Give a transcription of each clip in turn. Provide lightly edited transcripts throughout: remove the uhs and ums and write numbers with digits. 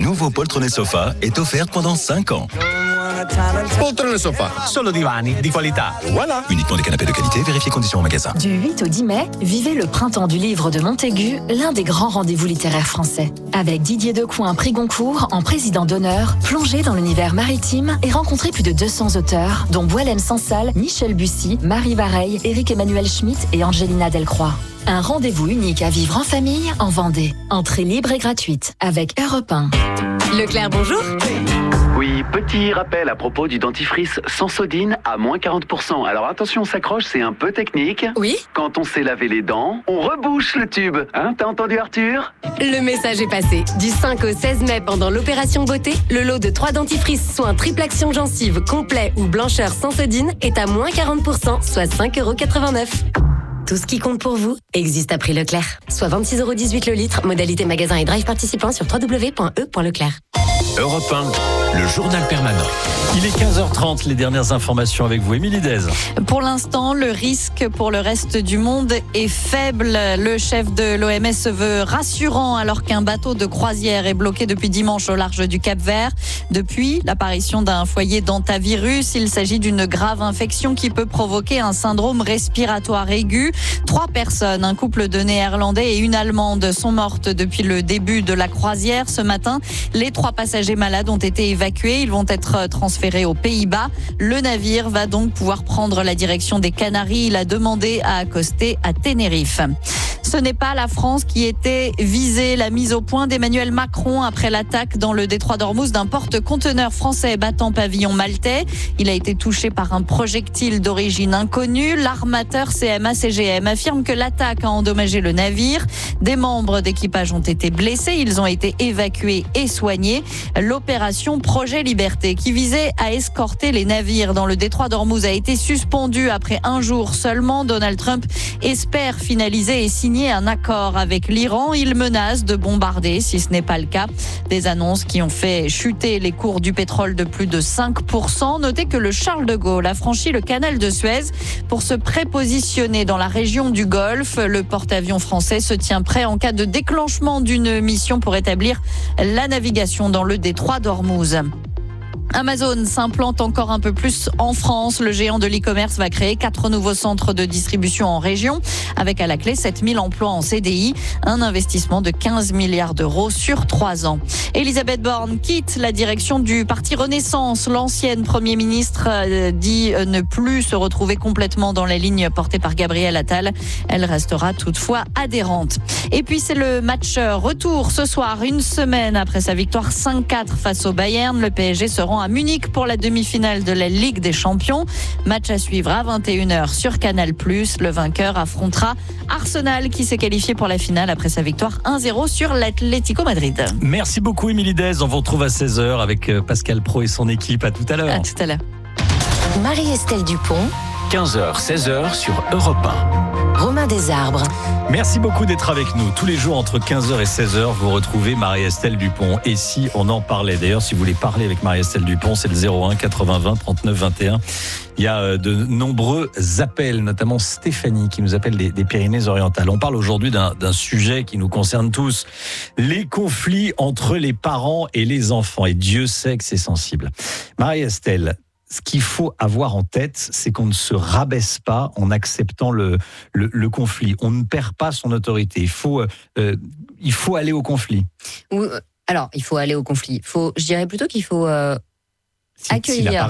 nouveau poltronnet sofa est offerte pendant 5 ans. Poltrone sofa, solo divani di qualità. Voilà. Uniquement des canapés de qualité, vérifiez conditions en magasin. Du 8 au 10 mai, vivez le printemps du livre de Montaigu, l'un des grands rendez-vous littéraires français. Avec Didier Decoing, prix Goncourt, en président d'honneur, plongez dans l'univers maritime et rencontrez plus de 200 auteurs, dont Boualem Sansal, Michel Bussy, Marie Vareille, Éric-Emmanuel Schmitt et Angelina Delcroix. Un rendez-vous unique à vivre en famille, en Vendée. Entrée libre et gratuite, avec Europe 1. Leclerc, bonjour. Oui, petit rappel à propos du dentifrice Sensodine à moins 40%. Alors attention, on s'accroche, c'est un peu technique. Oui. Quand on s'est lavé les dents, on rebouche le tube. Hein, t'as entendu Arthur ? Le message est passé. Du 5 au 16 mai, pendant l'opération beauté, le lot de 3 dentifrices soins triple action gencive complet ou blancheur Sensodine est à moins 40%, soit 5,89 €. Tout ce qui compte pour vous existe à prix Leclerc. Soit 26,18 € le litre. Modalité magasin et drive participant sur www.e.leclerc. Europe 1, le journal permanent. Il est 15h30, les dernières informations avec vous, Émilie Dez. Pour l'instant, le risque pour le reste du monde est faible. Le chef de l'OMS se veut rassurant alors qu'un bateau de croisière est bloqué depuis dimanche au large du Cap-Vert. Depuis l'apparition d'un foyer d'hantavirus, il s'agit d'une grave infection qui peut provoquer un syndrome respiratoire aigu. 3 personnes, un couple de Néerlandais et une Allemande, sont mortes depuis le début de la croisière. Ce matin, les 3 passagers malades ont été évacués. Ils vont être transférés aux Pays-Bas. Le navire va donc pouvoir prendre la direction des Canaries. Il a demandé à accoster à Tenerife. Ce n'est pas la France qui était visée. La mise au point d'Emmanuel Macron après l'attaque dans le détroit d'Ormuz d'un porte-conteneur français battant pavillon maltais. Il a été touché par un projectile d'origine inconnue. L'armateur CMA-CGM affirme que l'attaque a endommagé le navire. Des membres d'équipage ont été blessés. Ils ont été évacués et soignés. L'opération Projet Liberté, qui visait à escorter les navires dans le détroit d'Ormuz, a été suspendue après 1 jour seulement. Donald Trump espère finaliser et signer un accord avec l'Iran. Il menace de bombarder si ce n'est pas le cas. Des annonces qui ont fait chuter les cours du pétrole de plus de 5%. Notez que le Charles de Gaulle a franchi le canal de Suez pour se prépositionner dans la région du Golfe. Le porte-avions français se tient prêt en cas de déclenchement d'une mission pour établir la navigation dans le détroit d'Ormuz. Amazon s'implante encore un peu plus en France. Le géant de l'e-commerce va créer 4 nouveaux centres de distribution en région, avec à la clé 7000 emplois en CDI, un investissement de 15 milliards d'euros sur 3 ans. Elisabeth Borne quitte la direction du parti Renaissance. L'ancienne Premier ministre dit ne plus se retrouver complètement dans la ligne portée par Gabriel Attal. Elle restera toutefois adhérente. Et puis c'est le match retour ce soir, une semaine après sa victoire 5-4 face au Bayern. Le PSG se rend à Munich pour la demi-finale de la Ligue des Champions. Match à suivre à 21h sur Canal+. Le vainqueur affrontera Arsenal qui s'est qualifié pour la finale après sa victoire 1-0 sur l'Atlético Madrid. Merci beaucoup, Émilie Dez. On vous retrouve à 16h avec Pascal Pro et son équipe. À tout à l'heure. À tout à l'heure. Marie-Estelle Dupont, 15h, 16h sur Europe 1. Romain Desarbres. Merci beaucoup d'être avec nous. Tous les jours entre 15h et 16h, vous retrouvez Marie-Estelle Dupont. Et si on en parlait, d'ailleurs, si vous voulez parler avec Marie-Estelle Dupont, c'est le 01 80 20 39 21. Il y a de nombreux appels, notamment Stéphanie qui nous appelle des Pyrénées-Orientales. On parle aujourd'hui d'un sujet qui nous concerne tous, les conflits entre les parents et les enfants. Et Dieu sait que c'est sensible. Marie-Estelle, ce qu'il faut avoir en tête, c'est qu'on ne se rabaisse pas en acceptant le conflit. On ne perd pas son autorité. Il faut aller au conflit. Alors, il faut aller au conflit. Je dirais plutôt qu'il faut accueillir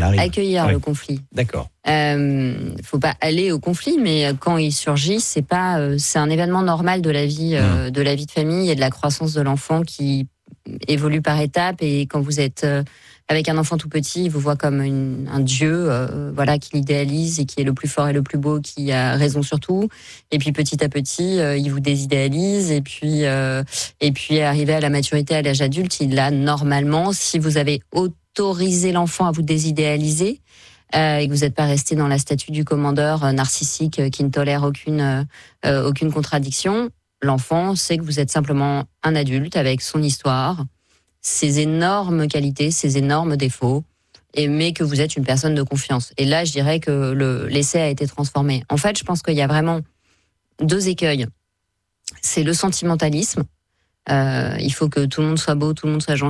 le conflit. D'accord. Faut pas aller au conflit, mais quand il surgit, c'est un événement normal de la vie de famille et de la croissance de l'enfant qui évolue par étapes. Et quand vous êtes avec un enfant tout petit, il vous voit comme un dieu, qui l'idéalise et qui est le plus fort et le plus beau, qui a raison sur tout. Et puis petit à petit, il vous désidéalise. Et puis arrivé à la maturité, à l'âge adulte, il a normalement, si vous avez autorisé l'enfant à vous désidéaliser, et que vous n'êtes pas resté dans la statue du commandeur narcissique qui ne tolère aucune contradiction, l'enfant sait que vous êtes simplement un adulte avec son histoire, ses énormes qualités, ses énormes défauts, mais que vous êtes une personne de confiance. Et là, je dirais que l'essai a été transformé. En fait, je pense qu'il y a vraiment 2 écueils. C'est le sentimentalisme. Il faut que tout le monde soit beau, tout le monde soit gentil.